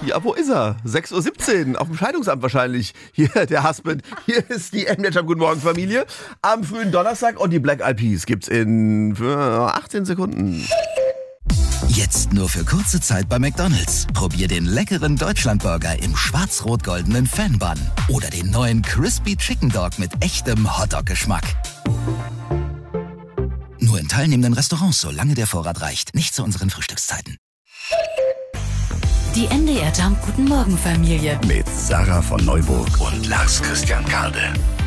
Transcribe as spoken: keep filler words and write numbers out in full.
Ja, wo ist er? sechs Uhr siebzehn, auf dem Scheidungsamt wahrscheinlich. Hier, der Husband. Hier ist die M-Net Guten Morgen Familie. Am frühen Donnerstag und die Black Eyed Peas gibt's in achtzehn Sekunden. Jetzt nur für kurze Zeit bei McDonald's. Probier den leckeren Deutschlandburger im schwarz-rot-goldenen Fan-Bun. Oder den neuen Crispy Chicken Dog mit echtem Hotdog-Geschmack. Nur in teilnehmenden Restaurants, solange der Vorrat reicht. Nicht zu unseren Frühstückszeiten. Die N D R Jump Guten Morgen Familie. Mit Sarah von Neuburg und Lars Christian Karde.